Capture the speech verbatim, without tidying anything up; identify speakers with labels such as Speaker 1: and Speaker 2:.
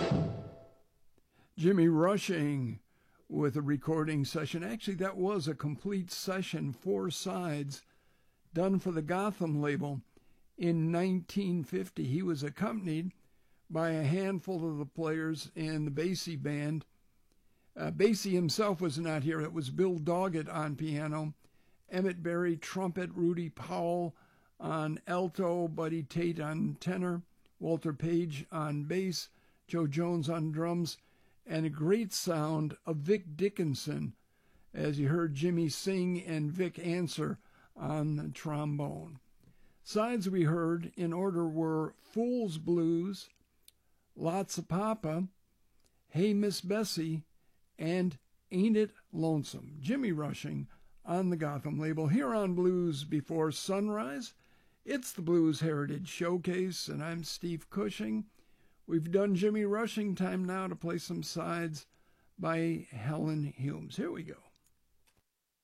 Speaker 1: Jimmy Rushing with a recording session. Actually, that was a complete session, four sides, done for the Gotham label in nineteen fifty. He was accompanied by a handful of the players in the Basie band. Uh, Basie himself was not here. It was Bill Doggett on piano, Emmett Berry trumpet, Rudy Powell on alto, Buddy Tate on tenor, Walter Page on bass, Joe Jones on drums, and a great sound of Vic Dickinson, as you heard Jimmy sing and Vic answer on the trombone. Sides we heard in order were Fool's Blues, Lots of Papa, Hey Miss Bessie, and Ain't It Lonesome. Jimmy Rushing on the Gotham label. Here on Blues Before Sunrise, it's the Blues Heritage Showcase, and I'm Steve Cushing. We've done Jimmy Rushing. Time now to play some sides by Helen Humes. Here we go.